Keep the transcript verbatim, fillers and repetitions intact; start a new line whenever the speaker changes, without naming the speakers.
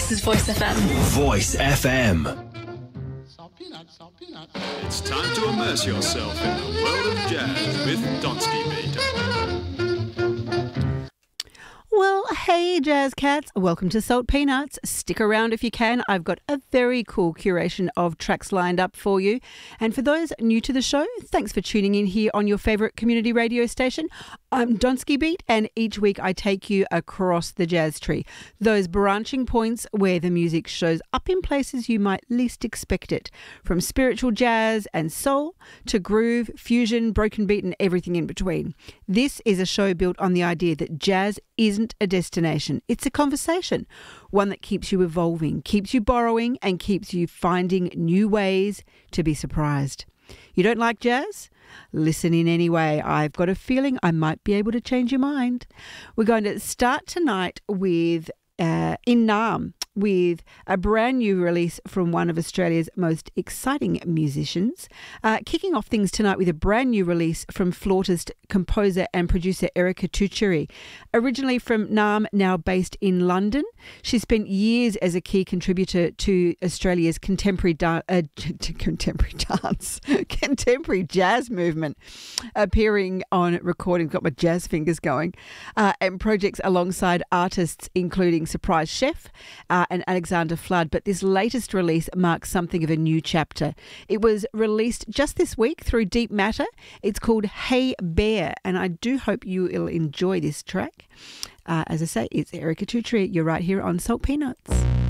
This is Voice F M.
Voice F M.
Salt peanuts, salt peanuts.
It's time to immerse yourself in the world of jazz with Donsky Beat.
Well, hey, Jazz Cats. Welcome to Salt Peanuts. Stick around if you can. I've got a very cool curation of tracks lined up for you. And for those new to the show, thanks for tuning in here on your favourite community radio station. I'm Donsky Beat, and each week I take you across the jazz tree. Those branching points where the music shows up in places you might least expect it. From spiritual jazz and soul to groove, fusion, broken beat and everything in between. This is a show built on the idea that jazz isn't a destination. It's a conversation, one that keeps you evolving, keeps you borrowing and keeps you finding new ways to be surprised. You don't like jazz? Listen in anyway. I've got a feeling I might be able to change your mind. We're going to start tonight with uh, In Naam, with a brand new release from one of Australia's most exciting musicians. Uh, kicking off things tonight with a brand new release from flautist, composer and producer Erica Tuchuri. Originally from Naam, now based in London, she spent years as a key contributor to Australia's contemporary, da- uh, contemporary dance, contemporary jazz movement, appearing on recordings, got my jazz fingers going, uh, and projects alongside artists including Surprise Chef, uh, and Alexander Flood, but this latest release marks something of a new chapter. It was released just this week through Deep Matter. It's called Hey Bear, and I do hope you will enjoy this track. Uh, as I say, it's Erica Tuchuri. You're right here on Salt Peanuts.